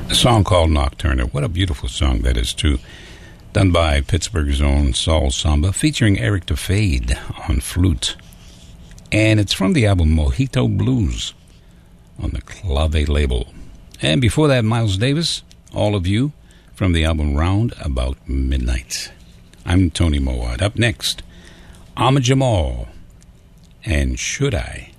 A song called Nocturna. What a beautiful song that is, too. Done by Pittsburgh's own Saul Samba, featuring Eric DeFade on flute. And it's from the album Mojito Blues on the Clave label. And before that, Miles Davis, All of You, from the album Round About Midnight. I'm Tony Mowat. Up next, Ahmad Jamal and Should I?